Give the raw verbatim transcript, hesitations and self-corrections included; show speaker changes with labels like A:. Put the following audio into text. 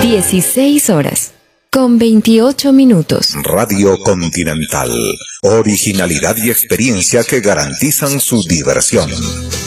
A: dieciséis horas, con veintiocho minutos.
B: Radio Continental. Originalidad y experiencia que garantizan su diversión.